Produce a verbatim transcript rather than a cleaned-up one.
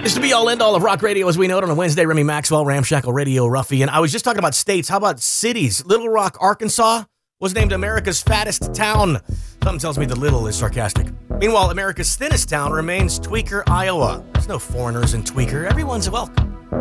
This is the be-all, end-all of rock radio as we know it on a Wednesday. Remy Maxwell, Ramshackle Radio, Ruffian. I was just talking about states. How about cities? Little Rock, Arkansas was named America's fattest town. Something tells me the little is sarcastic. Meanwhile, America's thinnest town remains Tweaker, Iowa. There's no foreigners in Tweaker. Everyone's welcome.